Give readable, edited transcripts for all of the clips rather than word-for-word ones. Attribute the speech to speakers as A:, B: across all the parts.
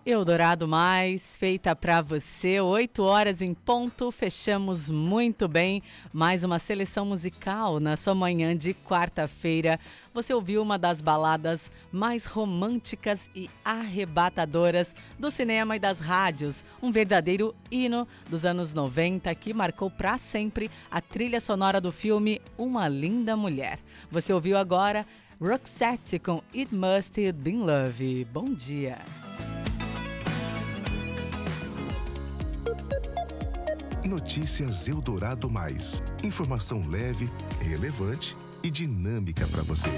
A: Eldorado Mais, feita para você, 8 horas em ponto, fechamos muito bem, mais uma seleção musical na sua manhã de quarta-feira. Você ouviu uma das baladas mais românticas e arrebatadoras do cinema e das rádios, um verdadeiro hino dos anos 90 que marcou para sempre a trilha sonora do filme Uma Linda Mulher. Você ouviu agora Roxette com It Must Have Been Love. Bom dia!
B: Notícias Eldorado Mais. Informação leve, relevante e dinâmica para você.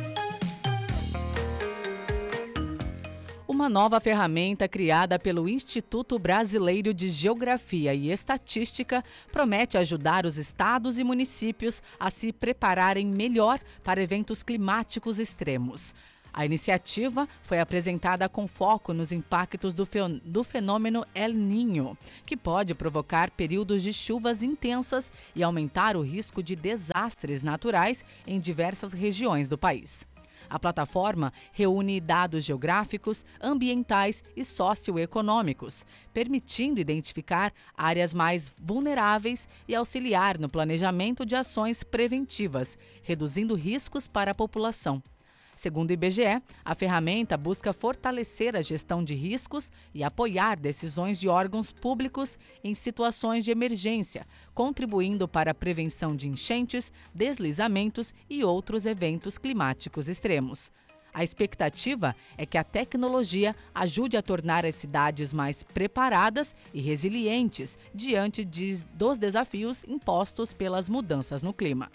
A: Uma nova ferramenta criada pelo Instituto Brasileiro de Geografia e Estatística promete ajudar os estados e municípios a se prepararem melhor para eventos climáticos extremos. A iniciativa foi apresentada com foco nos impactos do fenômeno El Niño, que pode provocar períodos de chuvas intensas e aumentar o risco de desastres naturais em diversas regiões do país. A plataforma reúne dados geográficos, ambientais e socioeconômicos, permitindo identificar áreas mais vulneráveis e auxiliar no planejamento de ações preventivas, reduzindo riscos para a população. Segundo o IBGE, a ferramenta busca fortalecer a gestão de riscos e apoiar decisões de órgãos públicos em situações de emergência, contribuindo para a prevenção de enchentes, deslizamentos e outros eventos climáticos extremos. A expectativa é que a tecnologia ajude a tornar as cidades mais preparadas e resilientes diante dos desafios impostos pelas mudanças no clima.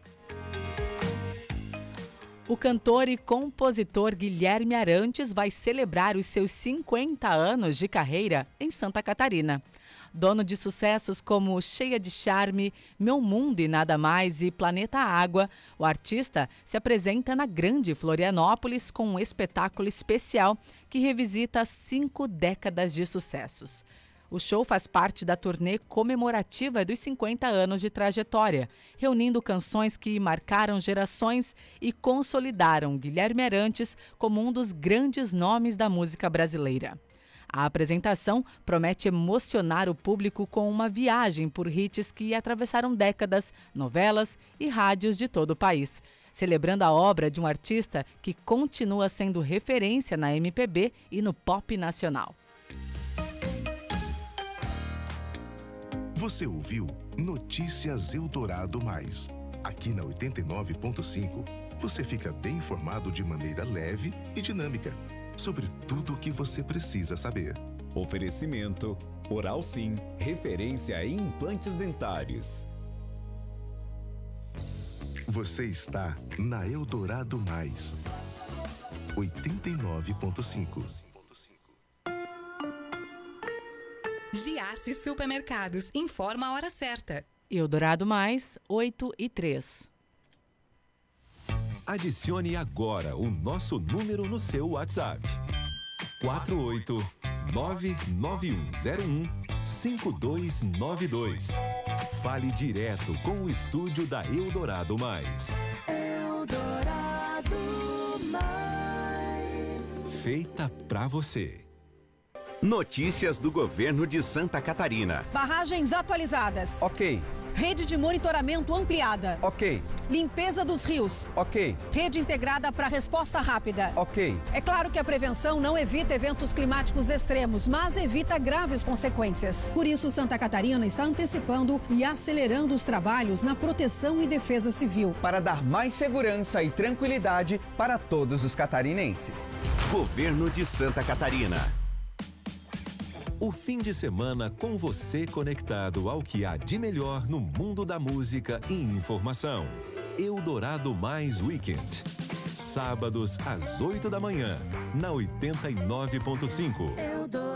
A: O cantor e compositor Guilherme Arantes vai celebrar os seus 50 anos de carreira em Santa Catarina. Dono de sucessos como Cheia de Charme, Meu Mundo e Nada Mais e Planeta Água, o artista se apresenta na Grande Florianópolis com um espetáculo especial que revisita 5 décadas de sucessos. O show faz parte da turnê comemorativa dos 50 anos de trajetória, reunindo canções que marcaram gerações e consolidaram Guilherme Arantes como um dos grandes nomes da música brasileira. A apresentação promete emocionar o público com uma viagem por hits que atravessaram décadas, novelas e rádios de todo o país, celebrando a obra de um artista que continua sendo referência na MPB e no pop nacional.
B: Você ouviu Notícias Eldorado Mais. Aqui na 89.5, você fica bem informado de maneira leve e dinâmica sobre tudo o que você precisa saber.
C: Oferecimento Oral Sim, referência em implantes dentários.
B: Você está na Eldorado Mais. 89.5.
D: Giasse Supermercados, informa a hora certa.
A: Eldorado Mais, 8h03.
E: Adicione agora o nosso número no seu WhatsApp. 48991015292. Fale direto com o estúdio da Eldorado Mais.
F: Eldorado Mais.
E: Feita pra você.
G: Notícias do governo de Santa Catarina.
H: Barragens atualizadas.
I: Ok.
H: Rede de monitoramento ampliada.
I: Ok.
H: Limpeza dos rios.
I: Ok.
H: Rede integrada para resposta rápida.
I: Ok.
H: É claro que a prevenção não evita eventos climáticos extremos, mas evita graves consequências. Por isso, Santa Catarina está antecipando e acelerando os trabalhos na proteção e defesa civil.
I: Para dar mais segurança e tranquilidade para todos os catarinenses.
G: Governo de Santa Catarina.
E: O fim de semana com você conectado ao que há de melhor no mundo da música e informação. Eldorado Mais Weekend. Sábados às 8 da manhã, na 89.5.